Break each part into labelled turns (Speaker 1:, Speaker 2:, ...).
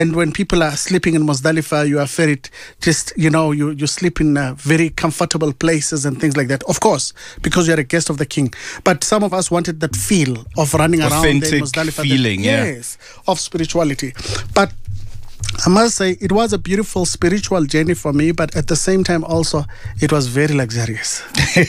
Speaker 1: And when people are sleeping in Muzdalifah, you are ferried, just, you sleep in very comfortable places and things like that. Of course, because you're a guest of the king. But some of us wanted that feel of running around in Muzdalifah.
Speaker 2: Feeling,
Speaker 1: yes, of spirituality. But I must say, it was a beautiful spiritual journey for me, but at the same time also, it was very luxurious.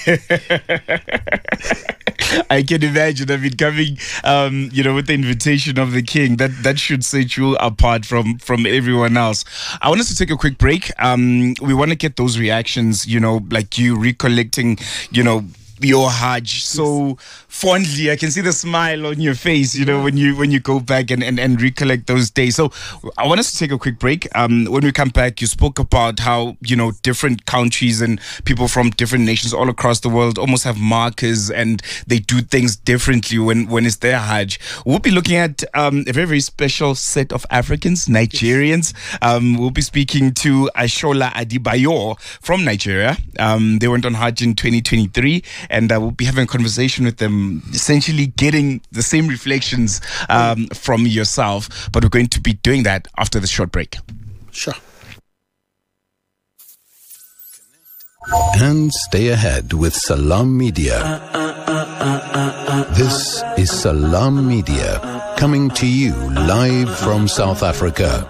Speaker 2: I can imagine. I mean, coming, with the invitation of the king, that should set you apart from everyone else. I want us to take a quick break. We want to get those reactions, like you recollecting, your Hajj so fondly. I can see the smile on your face, when you go back and recollect those days. So I want us to take a quick break. When we come back, you spoke about how, different countries and people from different nations all across the world almost have markers and they do things differently when it's their Hajj. We'll be looking at a very, very special set of Africans, Nigerians. We'll be speaking to Ashola Adibayo from Nigeria. They went on Hajj in 2023. And we'll be having a conversation with them, essentially getting the same reflections from yourself. But we're going to be doing that after the short break.
Speaker 1: Sure.
Speaker 3: And stay ahead with Salam Media. This is Salam Media, coming to you live from South Africa.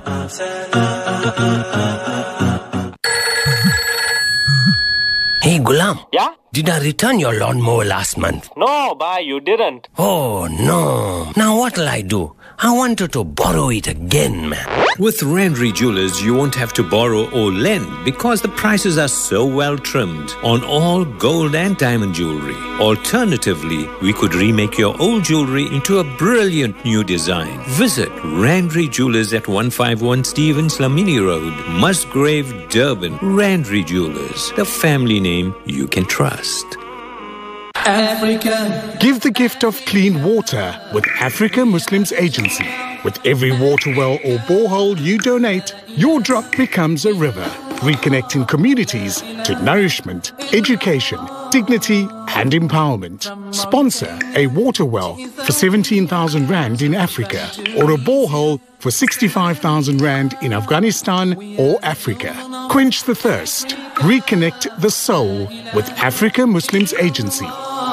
Speaker 4: Hey, Gulam.
Speaker 5: Yeah?
Speaker 4: Did I return your lawnmower last month?
Speaker 5: No, bhai, you didn't.
Speaker 4: Oh, no. Now what'll I do? I wanted to borrow it again, man.
Speaker 6: With Randry Jewelers, you won't have to borrow or lend because the prices are so well trimmed on all gold and diamond jewelry. Alternatively, we could remake your old jewelry into a brilliant new design. Visit Randry Jewelers at 151 Stevens Lamini Road, Musgrave, Durban. Randry Jewelers, the family name you can trust.
Speaker 7: Africa. Give the gift of clean water with Africa Muslims Agency. With every water well or borehole you donate, your drop becomes a river, reconnecting communities to nourishment, education, dignity and empowerment. Sponsor a water well for 17,000 Rand in Africa or a borehole for 65,000 Rand in Afghanistan or Africa. Quench the thirst. Reconnect the soul with Africa Muslims Agency.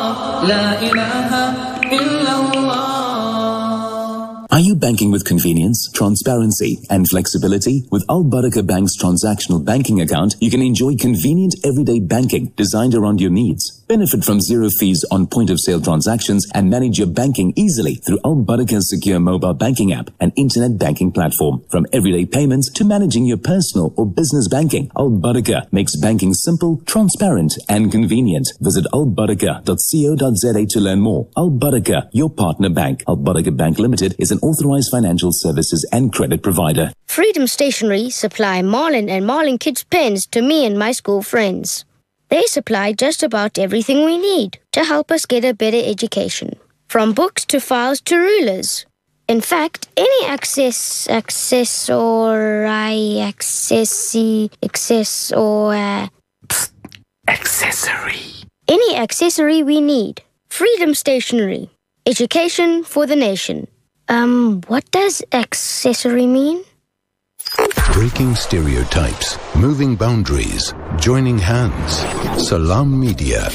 Speaker 8: Are you banking with convenience, transparency, and flexibility? With Al Barakah Bank's transactional banking account, you can enjoy convenient everyday banking designed around your needs. Benefit from zero fees on point-of-sale transactions and manage your banking easily through Al Barakah's secure mobile banking app and internet banking platform. From everyday payments to managing your personal or business banking, Al Barakah makes banking simple, transparent, and convenient. Visit albarakah.co.za to learn more. Al Barakah, your partner bank. Al Barakah Bank Limited is an authorized financial services and credit provider.
Speaker 9: Freedom Stationery supply Marlin and Marlin Kids pens to me and my school friends. They supply just about everything we need to help us get a better education. From books to files to rulers. In fact, any any accessory we need. Freedom Stationery. Education for the nation. What does accessory mean?
Speaker 3: Breaking stereotypes, moving boundaries, joining hands. Salam Media.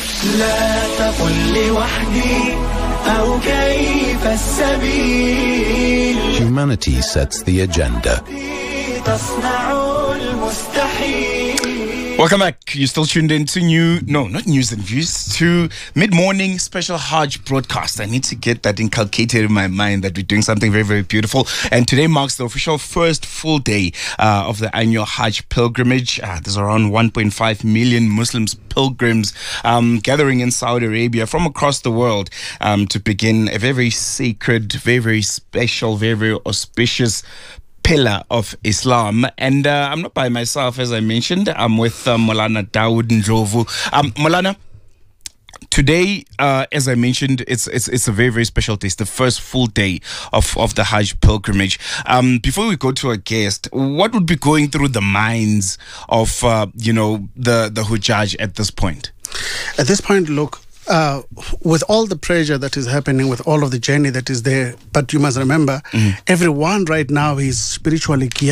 Speaker 3: Humanity sets the agenda.
Speaker 2: Welcome back. You're still tuned in to not news and views, to mid-morning special Hajj broadcast. I need to get that inculcated in my mind that we're doing something very, very beautiful. And today marks the official first full day of the annual Hajj pilgrimage. There's around 1.5 million Muslims pilgrims gathering in Saudi Arabia from across the world to begin a very, very sacred, very, very special, very, very auspicious pillar of Islam. And I'm not by myself, as I mentioned. I'm with Molana Dawood Ndlovu. Molana, today, as I mentioned, it's a very, very special day. It's the first full day of the Hajj pilgrimage. Before we go to our guest, what would be going through the minds of the Hujjaj at this point?
Speaker 1: At this point, look, with all the pressure that is happening, with all of the journey that is there, but you must remember, everyone right now is spiritually geared